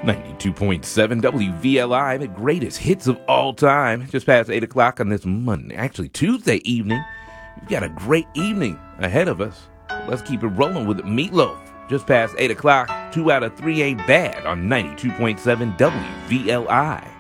92.7 WVLI, the greatest hits of all time. Just past 8 o'clock on this Monday, actually Tuesday evening. We've got a great evening ahead of us. Let's keep it rolling with Meatloaf. Just past 8 o'clock, 2 out of 3 ain't bad on 92.7 WVLI.